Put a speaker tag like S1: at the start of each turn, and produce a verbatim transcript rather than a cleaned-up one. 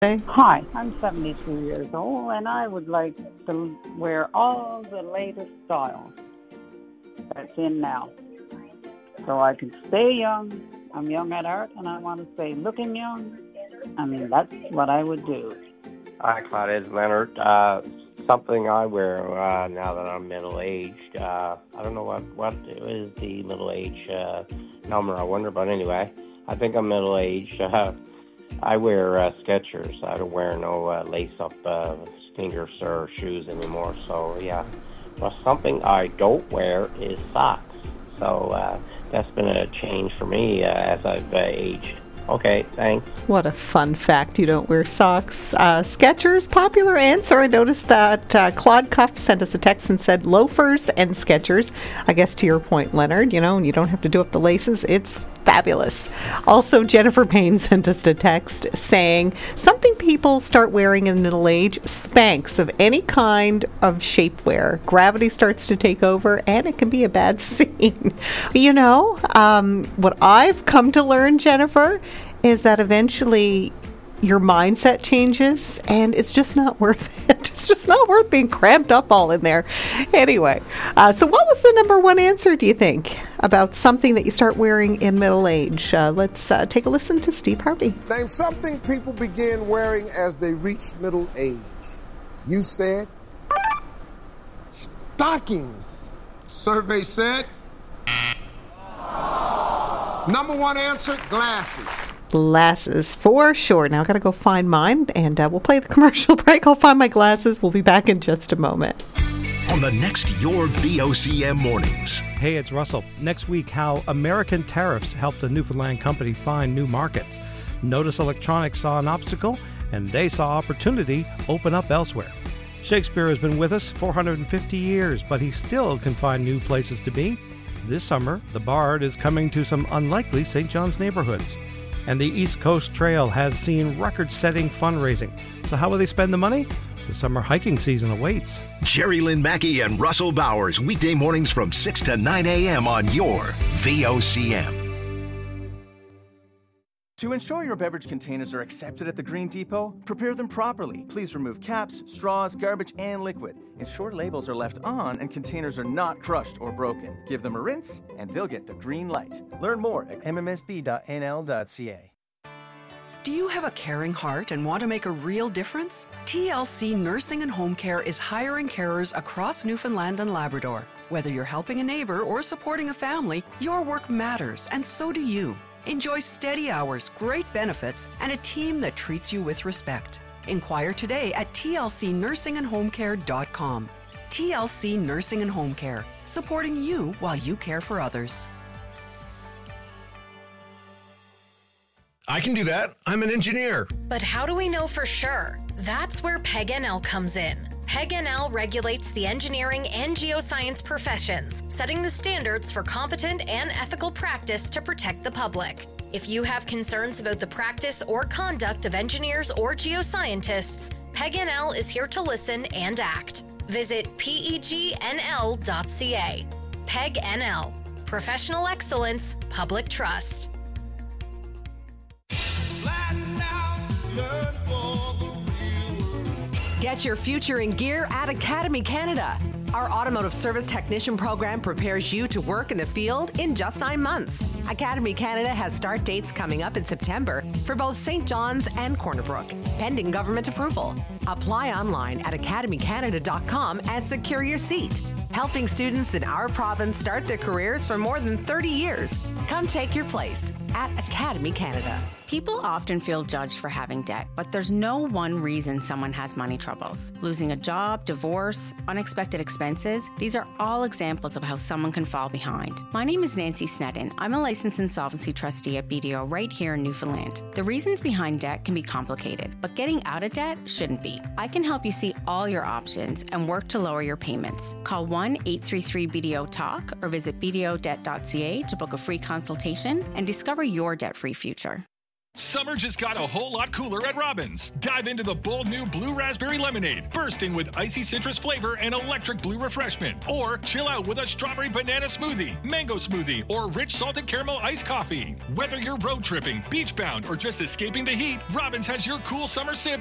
S1: Hi, I'm seventy-two years old, and I would like to wear all the latest styles that's in now, so I can stay young. I'm young at heart, and I want to stay looking young. I mean, that's what I would do.
S2: Hi, Claudia, it's Leonard. Uh, something I wear uh, now that I'm middle-aged. Uh, I don't know what, what is the middle-age uh, number, I wonder, but anyway, I think I'm middle-aged. Uh, I wear uh, Skechers. I don't wear no uh, lace-up uh, sneakers or shoes anymore. So, yeah. Well, something I don't wear is socks. So uh, that's been a change for me uh, as I've uh, aged. Okay, thanks.
S3: What a fun fact. You don't wear socks. Uh, Skechers, popular answer. I noticed that uh, Claude Cuff sent us a text and said loafers and Skechers. I guess to your point, Leonard, you know, you don't have to do up the laces. It's fabulous. Also, Jennifer Payne sent us a text saying something people start wearing in middle age, Spanx of any kind of shapewear. Gravity starts to take over and it can be a bad scene. You know, um, what I've come to learn, Jennifer, is that eventually your mindset changes and it's just not worth it. It's just not worth being cramped up all in there. Anyway, uh, so what was the number one answer, do you think, about something that you start wearing in middle age? Uh, let's uh, take a listen to Steve Harvey.
S4: Name something people begin wearing as they reach middle age. You said stockings.
S5: Survey said number one answer, glasses.
S3: Glasses, for sure. Now I've got to go find mine, and uh, we'll play the commercial break. I'll find my glasses. We'll be back in just a moment.
S6: On the next Your V O C M Mornings.
S7: Hey, it's Russell. Next week, how American tariffs helped a Newfoundland company find new markets. Notice Electronics saw an obstacle, and they saw opportunity open up elsewhere. Shakespeare has been with us four hundred fifty years, but he still can find new places to be. This summer, the Bard is coming to some unlikely Saint John's neighborhoods. And the East Coast Trail has seen record-setting fundraising. So how will they spend the money? The summer hiking season awaits.
S6: Jerry Lynn Mackey and Russell Bowers, weekday mornings from six to nine a.m. on your V O C M.
S8: To ensure your beverage containers are accepted at the Green Depot, prepare them properly. Please remove caps, straws, garbage, and liquid. Ensure labels are left on and containers are not crushed or broken. Give them a rinse, and they'll get the green light. Learn more at m m s b dot n l dot c a.
S9: Do you have a caring heart and want to make a real difference? T L C Nursing and Home Care is hiring carers across Newfoundland and Labrador. Whether you're helping a neighbor or supporting a family, your work matters, and so do you. Enjoy steady hours, great benefits, and a team that treats you with respect. Inquire today at t l c nursing and home care dot com. T L C Nursing and Home Care, supporting you while you care for others.
S6: I can do that. I'm an engineer.
S10: But how do we know for sure? That's where P E G N L comes in. P E G N L regulates the engineering and geoscience professions, setting the standards for competent and ethical practice to protect the public. If you have concerns about the practice or conduct of engineers or geoscientists, P E G N L is here to listen and act. Visit P E G N L dot C A. P E G N L. Professional excellence, public trust.
S11: Get your future in gear at Academy Canada. Our automotive service technician program prepares you to work in the field in just nine months. Academy Canada has start dates coming up in September for both Saint John's and Corner Brook, pending government approval. Apply online at academy canada dot com and secure your seat. Helping students in our province start their careers for more than thirty years. Come take your place at Academy Canada.
S12: People often feel judged for having debt, but there's no one reason someone has money troubles. Losing a job, divorce, unexpected expenses, these are all examples of how someone can fall behind. My name is Nancy Sneddon. I'm a licensed insolvency trustee at B D O right here in Newfoundland. The reasons behind debt can be complicated, but getting out of debt shouldn't be. I can help you see all your options and work to lower your payments. Call one eight three three B D O talk or visit b d o debt dot c a to book a free consultation and discover your debt-free future.
S13: Summer just got a whole lot cooler at Robbins. Dive into the bold new Blue Raspberry Lemonade, bursting with icy citrus flavor and electric blue refreshment. Or chill out with a strawberry banana smoothie, mango smoothie, or rich salted caramel iced coffee. Whether you're road tripping, beach bound, or just escaping the heat, Robbins has your cool summer sip